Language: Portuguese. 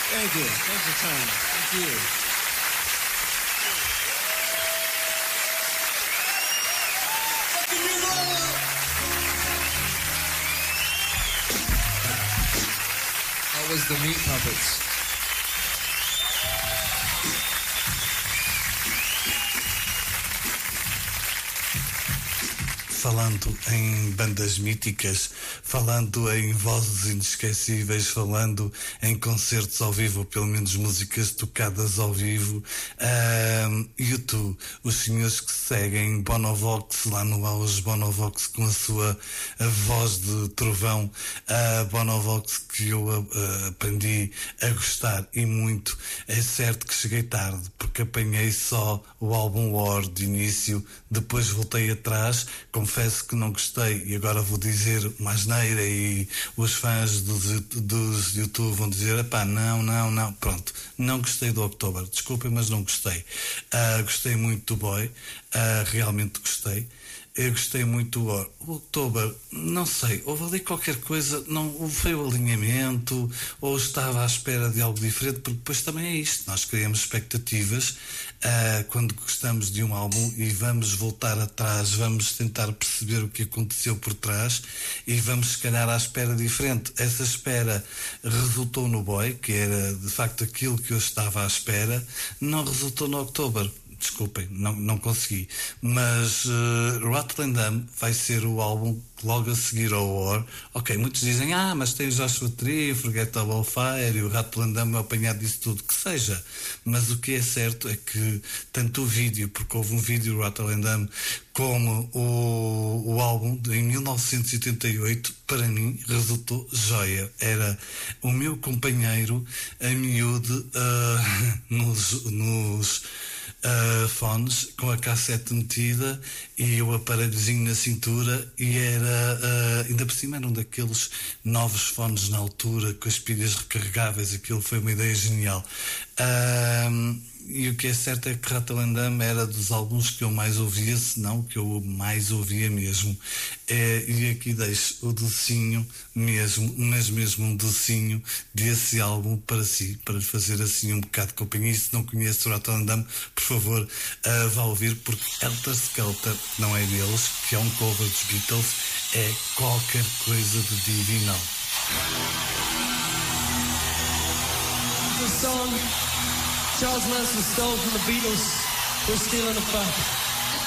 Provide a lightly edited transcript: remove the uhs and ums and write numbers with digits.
Thank you. Thanks for time. Thank you. That was the Meat Puppets. Falando em bandas míticas, falando em vozes inesquecíveis, falando em concertos ao vivo, ou pelo menos músicas tocadas ao vivo, U2, os senhores que seguem Bonovox, lá no auge, Bonovox com a sua voz de trovão, Bonovox que eu aprendi a gostar e muito. É certo que cheguei tarde, porque apanhei só o álbum War de início, depois voltei atrás, confesso que não gostei, e agora vou dizer uma asneira e os fãs dos YouTube vão dizer, epá, não, pronto, não gostei do October, desculpem, mas não gostei. Gostei muito do Boy, realmente gostei. Eu gostei muito do o October, não sei, houve ali qualquer coisa, não foi o alinhamento, ou estava à espera de algo diferente, porque depois também é isto, nós criamos expectativas quando gostamos de um álbum e vamos voltar atrás, vamos tentar perceber o que aconteceu por trás e vamos se calhar à espera diferente. Essa espera resultou no Boy, que era de facto aquilo que eu estava à espera, não resultou no October. Desculpem, não consegui. Mas Rotterdam Dam vai ser o álbum logo a seguir ao War. Ok, muitos dizem, mas tem o Joshua Tree, Forgettable Fire e o Rotterdam Dam é apanhado disso tudo, que seja. Mas o que é certo é que tanto o vídeo, porque houve um vídeo do Rotterdam Dam, como o álbum em 1988, para mim resultou joia. Era o meu companheiro a miúde nos fones, com a cassete metida e o aparelhozinho na cintura, e era ainda por cima era um daqueles novos fones na altura com as pilhas recarregáveis. Aquilo foi uma ideia genial. E o que é certo é que Rotterdam Dam era dos álbuns que eu mais ouvia, se não que eu mais ouvia mesmo. E aqui deixo o docinho mesmo, mas mesmo um docinho desse álbum para si, para lhe fazer assim um bocado de companhia. E se não conhece o Rotterdam Dam, por favor, vá ouvir, porque Helter Skelter não é deles, que é um cover dos Beatles, é qualquer coisa de divinal. The song Charles Manson stole from the Beatles. We're stealing it back.